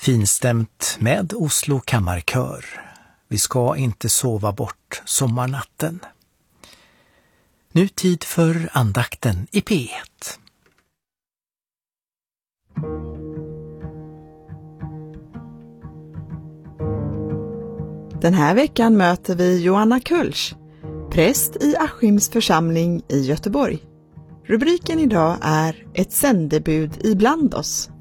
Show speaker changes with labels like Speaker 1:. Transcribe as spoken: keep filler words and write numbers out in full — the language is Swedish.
Speaker 1: Finstämt med Oslo kammarkör. Vi ska inte sova bort sommarnatten. Nu tid för andakten i P ett.
Speaker 2: Den här veckan möter vi Joanna Kulsch, präst i Askims församling i Göteborg. Rubriken idag är Ett sändebud ibland oss.